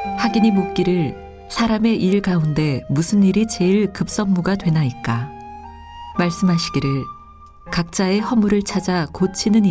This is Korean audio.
학인이 묻기를 사람의 일 가운데 무슨 일이 제일 급선무가 되나이까? 말씀하시기를 각자의 허물을 찾아 고치는